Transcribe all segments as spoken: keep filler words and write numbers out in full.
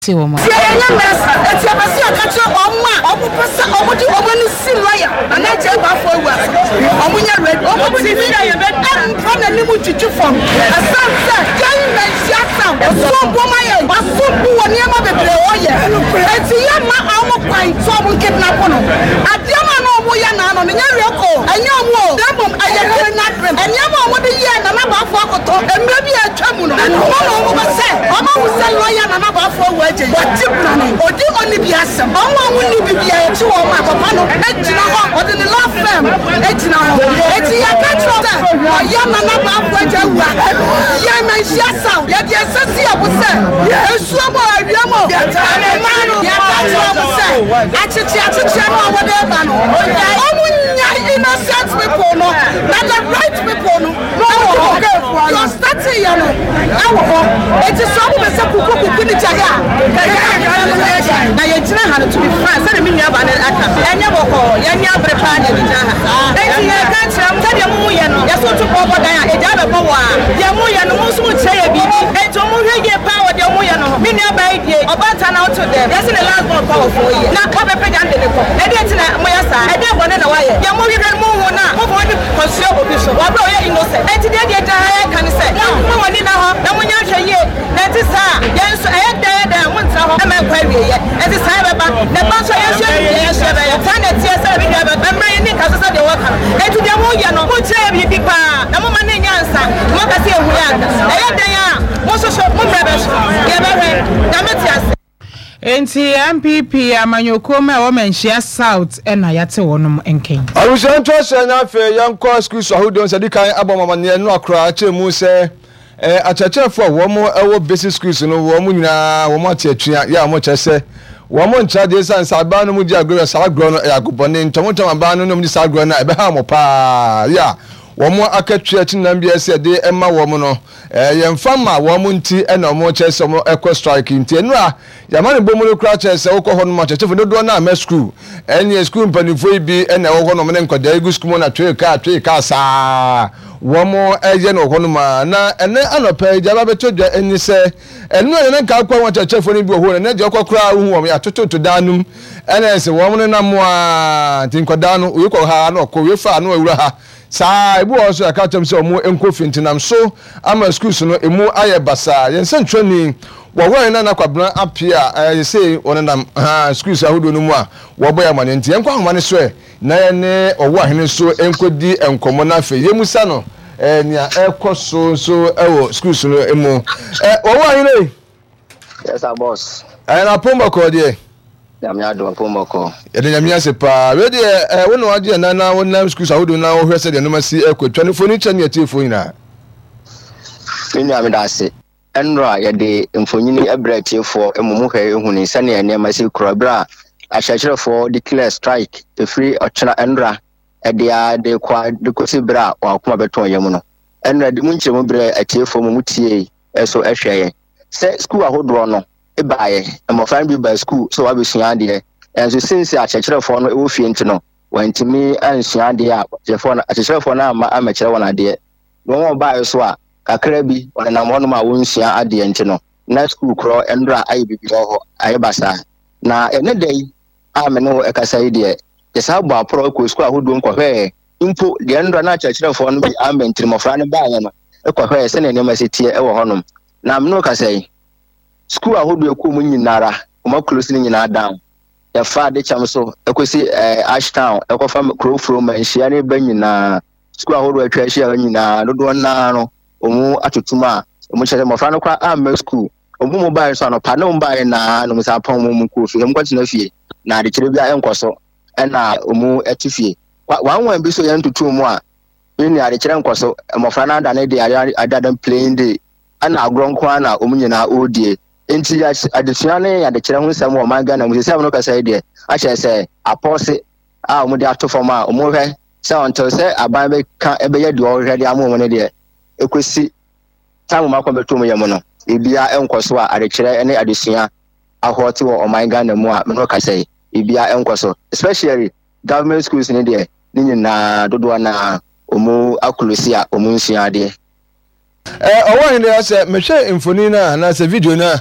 See woman. See, I am it's a Basia catcher or ma, or person, or what you want to see lawyer, and I tell my four words. Or when you're red, or what you mean, I am from the new to from a son said, young man, shut down, or so woman, or so one year of the lawyer. And see, I'm my armor pine, so we kidnap one. I don't know who you're not on the Yoko, and your wall, I am not, and your mom would be here, and I'm about four, and maybe a trouble, and one over said, I'm always a lawyer, and I'm about four words. What you planning? Or do only be awesome? I want to be a two or my papa, Edgina, or the law firm, Edgina, Edgina, or young and about what you want. Young man, shut down. Yet, yes, I see, I would say, yes, so more, Yamo, actually, actually, whatever. Innocent people, no, not the right people, no, you're starting, you know. It is so much a cook in the Jaga. Now, you're trying to be friends. I mean, you have an account. And you have a young prepared in Jaha. And you can't tell your Muyan, you're so to go there, a job of power. Your Muyan, most would say, and to move your power, your Muyan, many by day, or batten out to them. That's the last one powerful. Now, come a peg under the cup. I didn't know my side. I didn't want to know why. Your Muyan move now. Move on to consider bishop. What are you innocent? And today, I can say, no one in a home, no one else here. That is her. Yes, I had there once. I'm a query yet. As a cyber, the bunch of your share, yes, I find it. Yes, I remember. I'm bringing because of the worker. And to the woman, who tell you, people, the woman in answer. What I say, we are. I had there. Most of your members, Yamaha, Enti M P P amanyokoma woman share South and ayate wonum enken. I was interested na fe yanko school so hold on say dikan abomama ne no akra che mu se eh achachefo wo mo ewo basic schools no wo mu nyina wo mo atia ya mo chese wo mo ncha de sansa aba no mu di agro sa agro no yakobone ntomotom aba no no mu di sa agro na ebe ha mo pa ya womo akatwa chinambia se de emma womo no eh yemfama womo nti ena mo chese mo eco strike nti enu a yamane bomulo kra chese wokọ ho no ma chese do na ma school eni school mpanifo bi ena wo ho no me nkoda egu school mo na twe ka twe ka sa womo eje no ho no ma na ene anopa ejaba betodwa eni se enu ene nka akwa wo chese fo ni bi ho na je okokra hu wo ya tototo danum ene se womo na mo a nti nkoda no uyekọ ha na okọ we fa no awura ha sa ibu also akatem se omo enkofi ntinam so ama schools no emu aye basa yense ntwani wo wo na na kwabena apia eh say onenam ha schools ahodo no mu a wo boya mane nti enkwa homane so e na ye ne owo ahene so enkodi enkomo na fe yemusa no eh nia ekoso so ewo schools no emu eh owo ahene. Yes our boss eh na pomba ko de Yamya do pomoko. Yede nyamya se pa. We de eh wo no ade na na wo na schools ahodo na wo hwese de no masi ekotwa no foni cha ne atifo nyina. Mini amidase. Enra yede mfonyini ebratifo emumu hwe ehuni sane ene masi kurabra ahyakyerefo declare strike the free ochna enra ede a de kwa de kosibra wa kuma beton yemu no. Enra de munchemu bra atifo mu mutie eso ehweye. Se school ahodo no ebaye amofan bi ba school so wa be sua de enso since akyerefo no e wo fie ntino wantimi ansua de a akyerefo no akyerefo no ama amakyere wona de no won ba so a kakra bi wona nam hono ma wonsua ade ntino na school kro endra ayi bibi ho ayi basa na ene dai ameno e kasai de yesa bo apro ko school ahodo nkwohwe impo de endra na akyerefo no bi amantiri mofra ne ba anya no e kwahwe se ne ne masetie e wo honom na ameno kasai school ahodo eku nyinara o close ni nyina down ya fa de cham so ekosi eh Ashtown ekofa Crowfro man hia ne ba nyina school ahodo atwa hia nyina dodo na no omu atutuma omu chere mo fa no kwa am school omu mo ba so no pa no ba na no misa pon mo ku fi em kwatina fie na de kire bia enkoso na omu atifie wan wan bi so yan tutu mu a ni ade kire enkoso mo fa na da ne de adadan playing day ana agronko ana omu nyina odie enti adesua ne adekere ho nsam o man Ghana mu sese am no kasa de a hye se apose a omo de atofom a omo hwe se until se aban be ka ebe ye de o hwe de am omo ne de ekosi tamu makwa beto yam no ebia enkoso a adekere ne adesua ahoti wo o man Ghana mu a me no kasa ebia enkoso especially government schools ne de ni nyina dodo na omo akulusi a omo nsua de eh owo ni ase me hwe mfoni na na se video na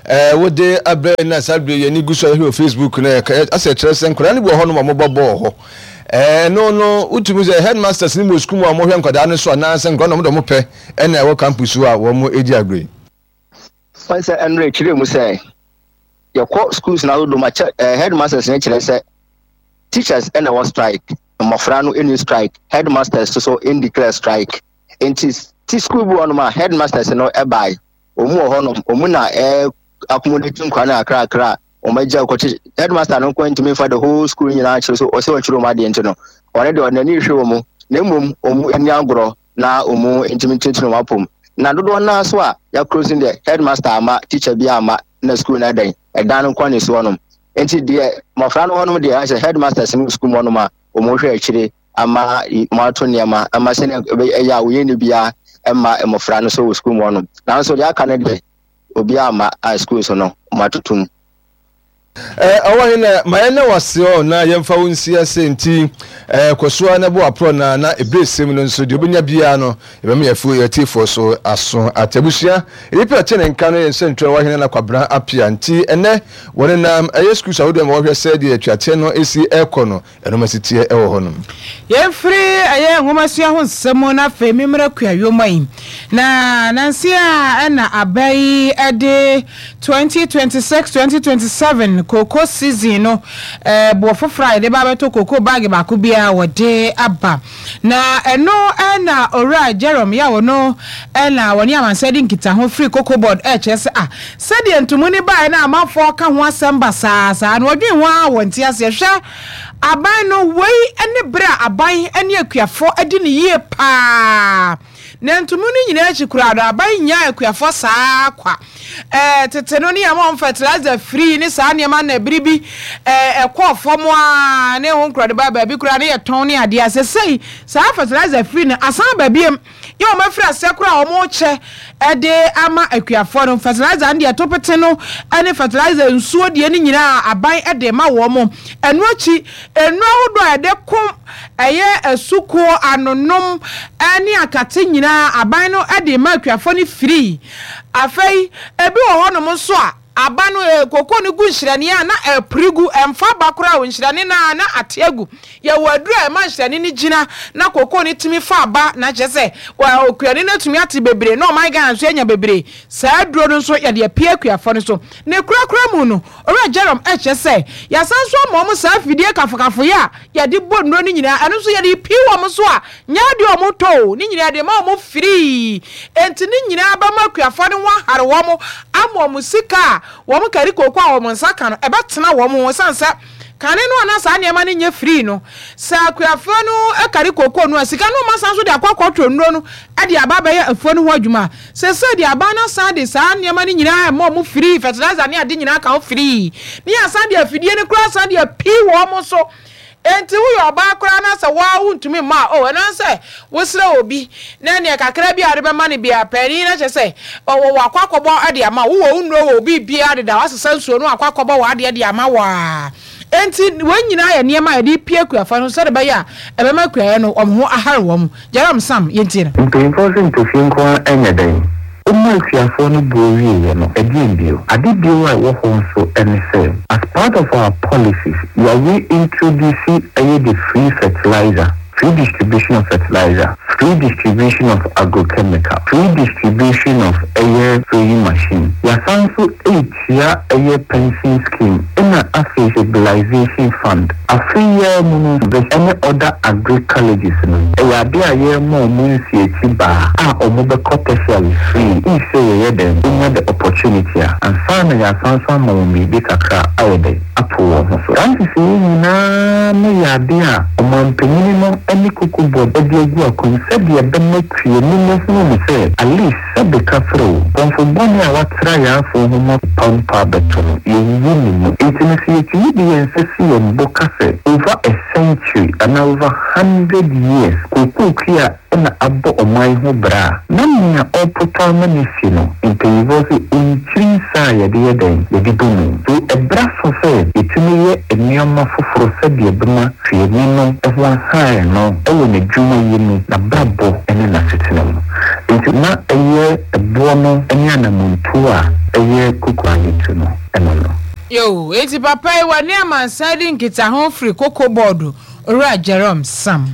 eh wode abre na sabre ye ni guso here Facebook na ase kyerese nkora ne bo ho no mo bobo ho eh no no utumi ze headmasters ni mo school mo mo hwe nkoda ne so na se nkora no mo do mo pe na e wo campus wa wo mo eji agre Once Andre kire mu say your schools na do ma headmasters ne kyerese teachers and was strike mofrano any strike headmasters so in declare strike enti ti school bu on ma headmasters no e buy omu ho no omu na e accommodating kwana akra akra o maja ko headmaster no kwenti me for the whole school nyina akire so o se o chiro ma de enti no already on ani hwe omu na mum omu ani agro na omu intimidate no mapom na dodo na so a ya crossing the headmaster ama teacher bi ama na school na dan e dan kwani so no enti de mofrano ho no de as headmasters in school mo no ma omu hwe akire ama mato niama ama se ya wo yeni bia emma emofrano so school mo no na so ya kan de obi ama a school so no matutum eh awa na mayene waseo na yemfa wonsi asenti eh kosoa na bo apro na na ebresem no nso de obenya bia no ebem yafu yatifo so aso atabusia ripe chene nka no yense ntwe wahene na kwabra apia nti ene wone na eh school so do mo hwe se de atwate no esi ekono eno masitie ewo hono yefri aye ngomasua ho nsemo na femi mra kuayomai na nansia na abai ade twenty twenty-six twenty twenty-seven koko season no eh bo for Friday ba beto koko bag ba ku bia wode aba na eno na ora Jerome ya wono na woni amansedi nkita ho free koko board eh chese ah sedi entumuni ba na amafo ka ho asamba saa saa no odwen ho a wonti ase hwe aban no wei ene bra aban ene akuafo adi ne yie pa na ntumuni nyina chikura do aban nya akuafo saa kwa eh teteno ni am fertilizer free ni saa ne ma na biribi eh ekofo mo a ne ho nkura de ba ba bi kura ne ye ton ne ade asesei saa fertilizer free na asan ba biem ye o ma free asekura o mo che ede ama akuafo no fertilizer ande atopete no ene fertilizer nsuo de ni nyina aban ede ma wo mo enu achi enu ahodo ede kom eye esuko anonom ani akate nyina aban no ede ma akuafo ni free afei ebi wo hono mo so a abanu koko ni gu nhirani a na eprigu emfa bakura wo nhirani na na ategu ye wadura e ma nhirani ni gina na koko ni timi fa aba na jese wa okuani na tumi ate bebre no my gan so enya bebre saa duro no so ye de pie akuafo no so ne kura kura mu no ora Jerome e jese ya sanso mo mo saa fidie kafokafo ya ye de bo no ni nyina anu so ye de pie wo mo so a nya de o mo to ni nyina de ma mo free enti ni nyina ba ma akuafo no wa hare wo mo amo mo sika womu kari koko a womu nsaka no ebe tena womu wo sansa kane no ana sa niema ne nye free no sa akuafo no e kari koko no asika no ma sanso de akwakotro nro no e de aba be afuo no ho adwuma se se de aba na sa de sa niema ne nyina mo mu free fertilizer ne ade nyina ka ho free ni asa de afidie ne kura sa de pi womu so enti wo yo ba kura na sa wa wuntumi ma o na se wo sira obi na ne kakra bi arebe ma ne bia pani na che se o wo akwakobo ade ama wo wo nro obi bia ade da wasesa nsuo no akwakobo wa ade ade ama wa enti wanyina ya niema ya di pie kuafa no se de ba ya ebe ma kuaye no omho ahare wo mu Jerome Sam yenti na mpemfosin to finko enya den Umu fiafo no bori no edinbio adibio a wo honso ense as part of our policies we are reintroducing a the free fertilizer, free distribution of fertilizer, free distribution of agrochemical, free distribution of air spraying machine. We are also eight year air pension scheme in a stabilization fund. A free year mono any other agri colleges no. We are there year more moon C H bar ah omobe tertiary free. If say ye them in the opportunity and sana ya sansa mo mi be kakra awede apo so. Ranti si na me ya dia omon penini no any kuku board edi egu akon said ye be no tue ni no no say at least said the kafro konfo boni a watra ya fo homo pound pa beto ye yini mo intimacy ti bi ensesi ye mboka say over a century and over hundred years kuku kia na abo omai ho bra na nya opota manisi no intivosi unchinsa ye de den ye di bomu so e bra so say itumi ye enioma foforo said ye bema fie ni no e ho ha no e wo ne dwuma yi ni na babo ene na setena mu nti na eye ebo no ene anamuntu a eye kukwani tu no eno no yo eti papa e wani amansadi nkita ho free koko board ora Jerome Sam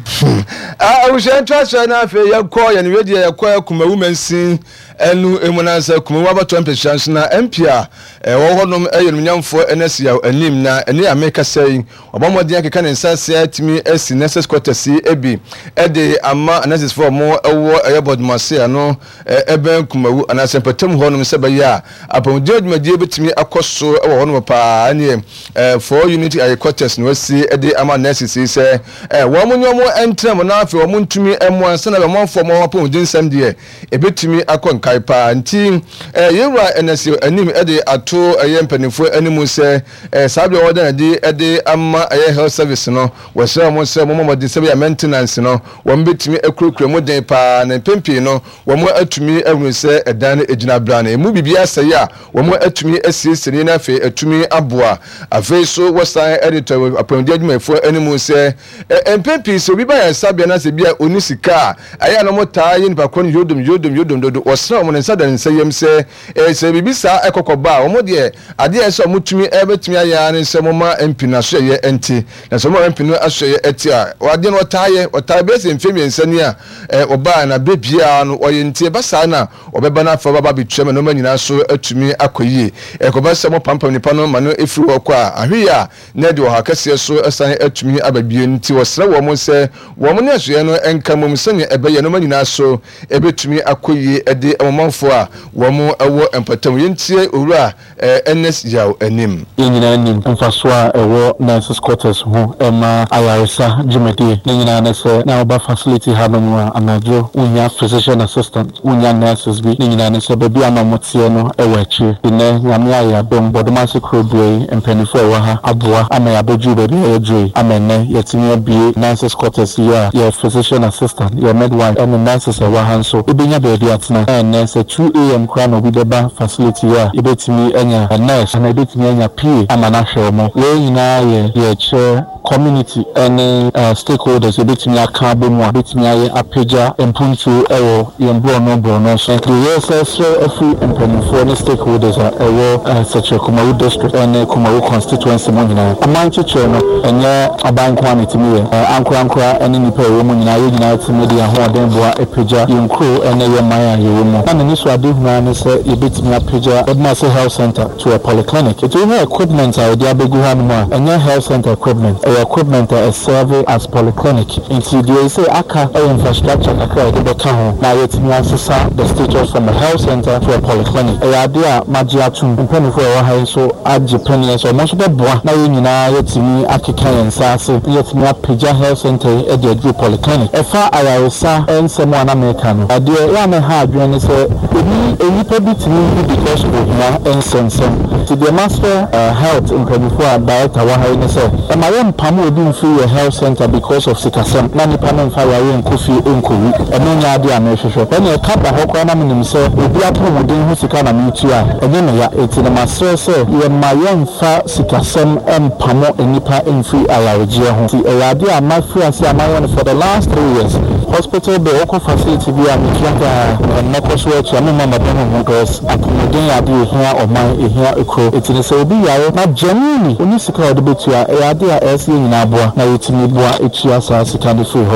ah we should trust na afi yakọ ya ne wedi yakọ kuma women sin enu emunansa kuma waba twenty chance na M P a wo honom eyenumnyamfo enesi ya anim na ene America say obamodin akeka ne nsanse atimi esi necessary quarters ebi ede ama analysis for mo ewo eyebod mase ano eben kumawu anasempetem honom sebaya apon judgment betimi akoso ewo honom pa ane for unity ay quarters no si ede ama necessary say wo munyomo entrem na afi wo muntumi emu ansa na be monfo mo apon jinsam de ebetimi akon kai pa nti yewra enesi anim ede ato eyempanifo animu se sabe order de ede ama aye health service no wo se mo se mo mo de se be maintenance no wo mbetimi akurukura mo den pa na pempi no wo mo atumi ehunu se edan ejina bra na emu bibia sey a wo mo atumi asiesini na afi atumi aboa afi so wo san editor apɔndi adwumafo animu se empempi so bi ba ya sabe na se bia onisika aye no mo taa yin pa kon yodom yodom yodom dodo wo se mo ne sada nsayem se e se bibisa ekokoba wo mo de ade e so mutumi ebetumi aya ne se mo ma empi na so ye enti na so mo empi no aso ye eti a wade no taaye otaa be se mfemi nsani a oba na bebia no oyenti ba sa na obeba na fa baba bitwem no manyina so atumi akoyie ekoba se mo pampam nipa no ma no efiri wo kwa ahwe a na de wo hakase so asan atumi ababie nti wo sra wo mo se wo mo ne asoye no enka mom sene ebeye no manyina so ebetumi akoyie ede omonfo a wo mo ewo empatam yentie owura N S yaw anim nyina nim mfaso a ewo nurses quarters ho ema ayaresa jimedi nyina na se na oba facility hanom a anajo unya physician assistant unya nurses bi nyina na se baby amamotie no ewo achi ne nyame aya dom bodoma se krobwe empanifo ewo ha aboa ama ya boju baby ejo amene yetimi abi nurses quarters ya ya physician assistant ya midwife and nurses ewo ha so ibinya baby atna and say two a m kra no bi deba facility ya ibetimi enya a nurse and ibetimi enya P ama na hwemo we nyina ye ye che community any uh, stakeholders ibetimi aka bomu ibetimi aye apeja empuntu ewo yembo no bro no so the yes so every empanifo ne stakeholders ewo such a Kumawu district and Kumawu constituency mo nyina amanche che no enye abanko anetimi ye ankora ankora ene nipa ewo mo nyina ye nyina timi de ho den boa epeja yenkro ene ye man ayewo mo na ne so ade huna ne se ibetimi apeja Edmase health center to a polyclinic it will equipment I dey abegu hanuma enye health center equipment e equipment e serve as polyclinic into the say aka e infrastructure akra de beka ho na yetimi asesa the status from a health center to a polyclinic e ade a magia tum mpanifo e wa ha so age penny so mo so be boa na ye nyina yetimi akeka yensa ase yetimi apeja health center e de adu polyclinic e fa ayaresa ensemo ana meka no ade ya me ha adwene se ebi enipa bitimi because of na ensensem to the master uh, health in twenty-four director wa ha ne se e ma yem pam obi mfi your health center because of sikasem na nipa no mfa ya yen kofi enkowi e no nya ade a na hwehwe e na ka ba ho kwa na menim se obi apomodin ho sika na metu a enye me ya eti na maso se ye ma yem fa sikasem empamo enipa emfi alareje ho ti e ade a mafi ase amayon for the last three years hospital be oko facility bi a metuaka na koso echi am mama dem ho because apomodin ya de hia oman ehia ekro eti ne se obi yawo na genuinely oni sika ode betu a e ade a ese nyina aboa na yetimi boa echi asa sika de free ho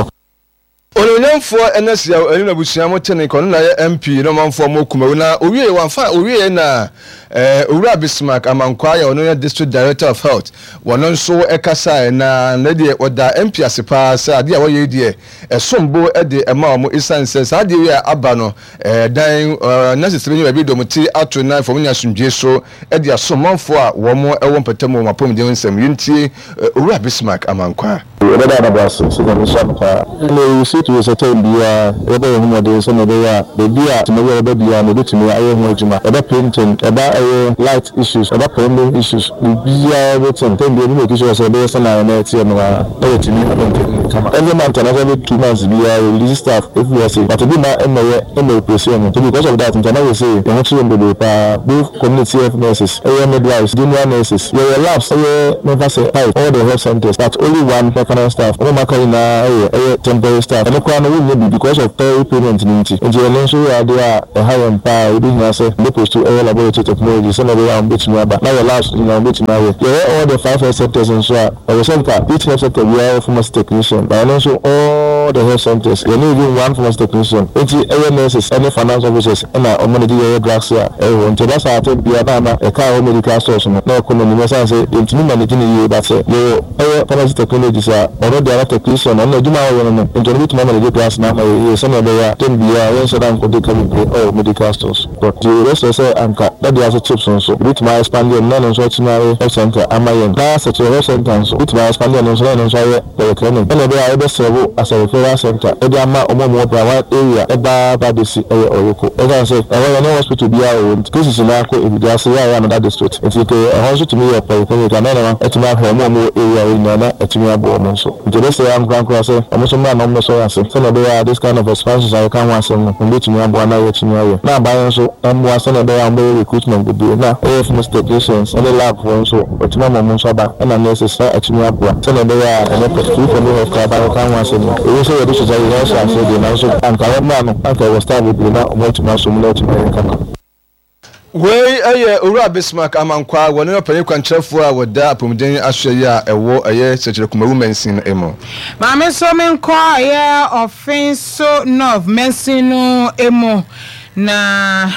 Onyamfo N S yaw enu na busua mo tene kono na ya M P no manfo mo Kumawu na owie wanfa owie na eh owura Bismarck Amankwa ya ono ya district director of health wono nso ekasa na na de oda M P asepa sa ade a woye de esombo e de ema mo isanse sa de wi aba no eh dan necessary we bi do muti ato na fo nya sumdie so e de asomanfo a wo mo ewo mpatamo mapom de nsam yintie owura Bismarck Amankwa Whether the boss is going to shop, you see to us a time be a whether whom there is another the beer to me, baby, and the to me, I am watching about painting, about light issues, about plumbing issues. We be written, then the new issues are based on our net and pay to me. Every month, another two months, we are release staff if we are saying, but to be my M A presume because of that, and I will say, the next one will be both community health nurses, A M midwives, junior nurses, we are labs, never say, all the health centers, but only one staff, all my calling temporary staff, and the crown will be because of pay payment ninety. And the also idea a higher power within us, locals to all laboratory technology, some of the um, bits now, but now the last in our bits now. All the five health sectors and so on. Our center, each health sector, we are pharmacy technician, but also all the health centers. You need even one pharmacy technician. It's A M S, any financial officers, and our money drugs here. Everyone, so that's how I take the Adama, a car medical stores, no economy, say, into managing you, but say, you pharmacy technologies are already a technician, and do not into the money class now, some of the ten be a so down for the coming medical stores. But the rest of say, and that they have chips on so, with my expanding non ordinary health center, am I in class at your health center, with my expanding and so on, the clinic. And they are able to as a referral center, Edama or more private area, Eba Badisi or Oko. As I say, I know hospital be our own. This is in Ako in the Asia and that district. It's a hospital to me, a polyclinic, another, at my home area in Nana, at Timia Born. So, to this day, I'm Grand Cross, I'm also man, I'm so some of this kind of expansions I can't want some from which me, I'm one area to me. Now, by also, I'm one son of the recruitment would be now, if most technicians, only lab for so, but my mom Saba, and I'm necessary at me. Some of the and the two for me of Cabal can't want some. We also this is a house, I said, and also, and Kalamano, after I was started with now, much more so much American. Wey aye owura Bismarck amankwa woni opere kwankyerefo a woda apomden ahwe a ewo aye sechere kuma womensin emo ma me so me nko aye offense north mensin no emo na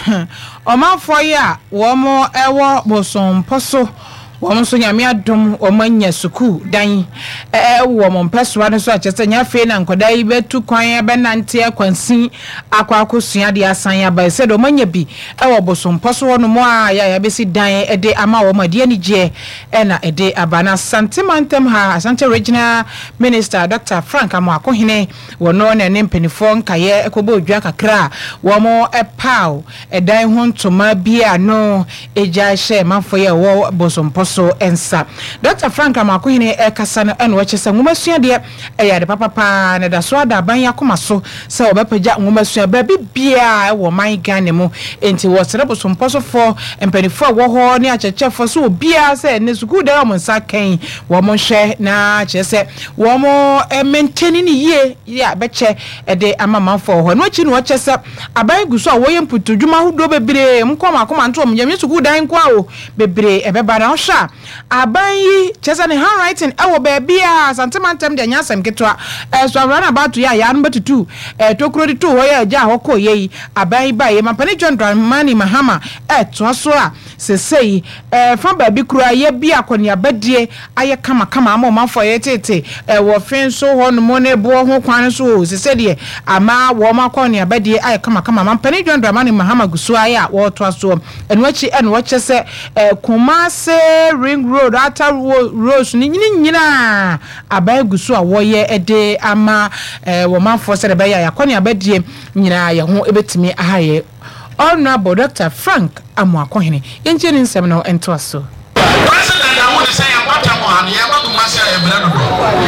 omafo ya wo mo ewo bosom poso wo so nyame adom o manya suku dan eh wo mo mpeswa no so achese nya fe na nkoda yi betu kwan e benante akwansi akwa akosua de asan ya ba se do manya bi e wo bosom poso no mo a ya ya besi dan e de ama wo made ani je e na e de abana sentimentem ha Asante Regional Minister Doctor Frank Amoakohene wo no na ne mpenifo nkaye ekobo odwa kakra wo mo e paw e dan ho ntoma bia no eja hye manfo ye wo bosom so ensa Doctor Frank Amoakohene e kasa no eno wachese ngumasua de e ya de papa na da so ada ban yakoma so se obepaja ngumasua ba bibia e wo man Ghana mu enti wo sere bosom poso fo empanifo wo ho ne achechefo so obia se ne suku de wo nsa kan wo mo hwe na chese wo mo maintain ni ye ya beche e de amamanfo ho no chi no wachese aban guso a wo ye mputudwuma hodo bebre mkoma akoma nto mo nyame suku dan kwa o bebre e beba na ho sha aban yi chese ne handwriting e wo ba bia sentimentem de nyasem ketwa e so run about ya ya no betutu e tokuro di to ho ya ja hoko ye aban ba ye mampani John Dramani Mahama e to so a sesei e fa ba bi kura ye bia kwani abadie aye kama kama ama manfo ye tete e wo fen so ho no mo ne bo ho kwan so sesei de ama wo makwani abadie aye kama kama mampani John Dramani Mahama gusu aye a wo to so enwachi enwo chese e Kumase Ring Road Ata Rose ni nyina aban gusu a wo ye ede ama e wo manfo se de ba ya kwani abadie nyina ye ho ebetimi ahaye Honorable Doctor Frank Amoakohene yenje ni nsem no ento aso President I want to say about am on ye ba Kumase e bra no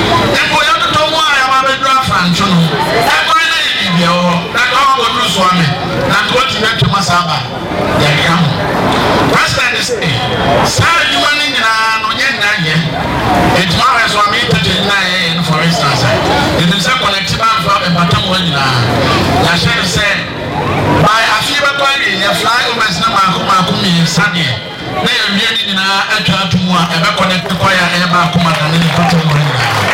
e ko yo to mo a ya ma be dra francho no e ko na e bi o na ko go dru so ame na to ti na to masaba ya ya President say sa you mani nyina no nye na ye e ti ma so ame tete na ye for instance it is a collective for e batam wa nyina ya share say by a few body ya fly over na ma ko mi sane na ya wie ni na atwa atumu a e be connect ko ya e ba ko ma na ni ko to mo ni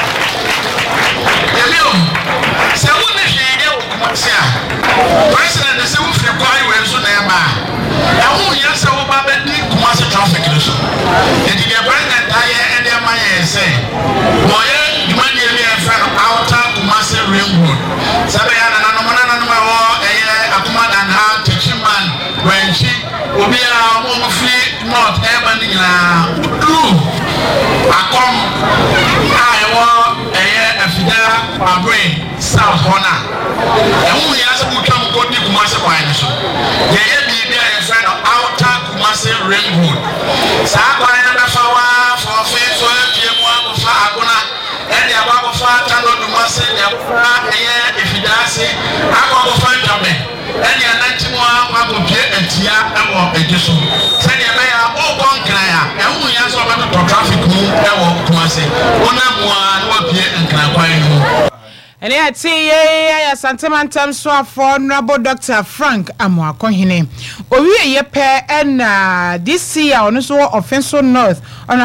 ya mi o se wo na hwe ye wo ko se a president se wo fie ko ayi we so na e ba ya wo ya se wo ba be ni kuma se traffic ni so e di ya president aye e de ma ye se mo ye di ma ni e fa outer kuma se ring road sabe ya na no na no ma wo Akumadan ha Techiman when she obi a mo free north urban na true akom I wa eh afida abrain south hona e hu ya se mu twam ko di Kumase kwan so ye ye bi bi a friend outer Kumase ring road sa kwan na fa wa for fe so pie mu afa agona e dia ba ko fa tano Kumase dia fa eh ifidase akwa ko fa jamme and ya nanti mo akwa ko pie etia e wo ejesu se ne be ya o kon kran ya e hu ya so ba to traffic mu e wo Kumase ona mo a no pie nkran kwan mu ene ati ye ya santemantam so afọ Honorable Doctor Frank Amoakohene owie ye pe na this year ono so Offenso North